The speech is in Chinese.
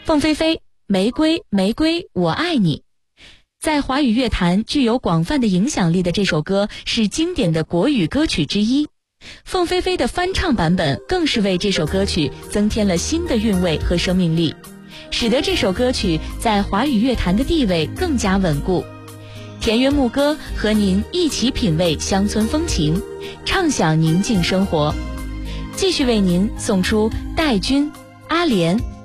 凤飞飞，玫瑰玫瑰我爱你。在华语乐坛具有广泛的影响力的这首歌是经典的国语歌曲之一，凤飞飞的翻唱版本更是为这首歌曲增添了新的韵味和生命力，使得这首歌曲在华语乐坛的地位更加稳固。田园牧歌和您一起品味乡村风情，畅享宁静生活。继续为您送出戴军、阿莲、